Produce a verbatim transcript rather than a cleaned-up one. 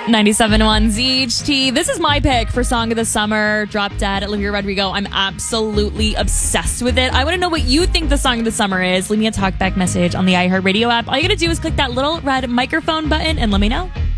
ninety-seven point one Z H T. This is my pick for Song of the Summer. Drop Dead, Olivia Rodrigo. I'm absolutely obsessed with it. I want to know what you think the Song of the Summer is. Leave me a talkback message on the iHeartRadio app. All you got to do is click that little red microphone button and let me know.